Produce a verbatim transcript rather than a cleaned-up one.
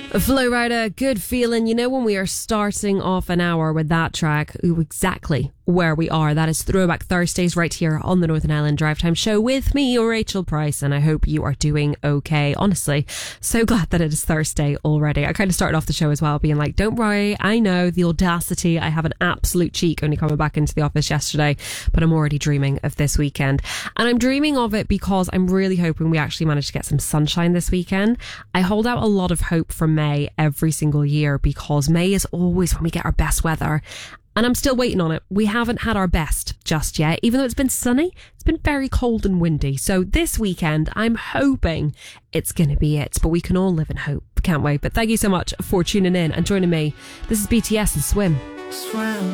Flow Rider, good feeling. You know, when we are starting off an hour with that track, ooh, exactly where we are. That is Throwback Thursdays right here on the Northern Ireland Drive Time Show with me, Rachel Price, and I hope you are doing okay. Honestly, so glad that it is Thursday already. I kind of started off the show as well being like, don't worry, I know the audacity. I have an absolute cheek only coming back into the office yesterday, but I'm already dreaming of this weekend. And I'm dreaming of it because I'm really hoping we actually manage to get some sunshine this weekend. I hold out a lot of hope for May every single year because May is always when we get our best weather. And I'm still waiting on it. We haven't had our best just yet. Even though it's been sunny, it's been very cold and windy. So this weekend, I'm hoping it's going to be it. But we can all live in hope. Can't wait. But thank you so much for tuning in and joining me. This is B T S and Swim. Swim.